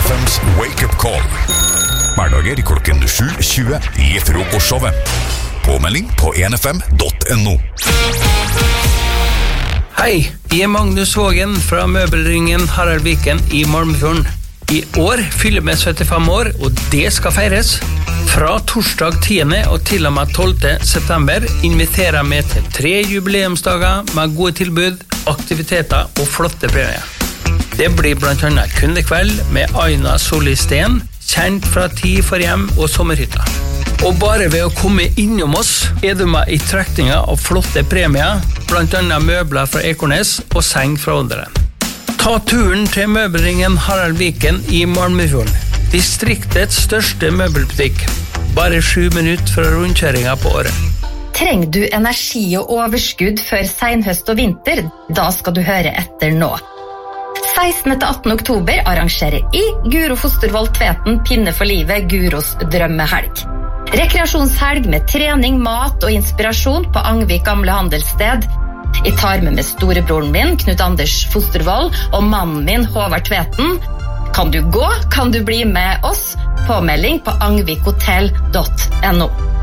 NFMs Wake Up Call. Hverdager klokken 7:20 i frokostshowet. Påmelding på nfm.no. Hei, jeg Magnus Vågen fra møbelringen Harald Viken i Malmefjorden. I år fyller vi 75 år, og det skal feires. Fra torsdag 10. og til og med 12. september inviterer vi til 3 jubileumsdager med gode tilbud, aktiviteter og flotte premier. Det blir blant annet kundekveld med Aina Solisten, kjent fra Tid for hjem og sommerhytta. Og bare ved å komme innom oss er du med i trekninga av flotte premier, blant annet møbler fra Ekornes og seng fra Ånderen. Ta turen til møbelringen Harald Viken i Malmefjorden, distriktets største møbelbutikk. Bare 7 minutter fra rundkjøringa på året. Trenger du energi og overskudd før senhøst og vinter? Da skal du høre etter nå. 16. til 18. oktober arrangerer Guro Fostervold Tveten Pinne for livet Guros drømmehelg. Rekreasjonshelg med trening, mat og inspirasjon på Angvik gamle handelssted. Jeg tar med storebroren min, Knut Anders Fostervold, og mannen min, Håvard Tveten. Kan du gå? Kan du bli med oss? Påmelding på angvikhotell.no.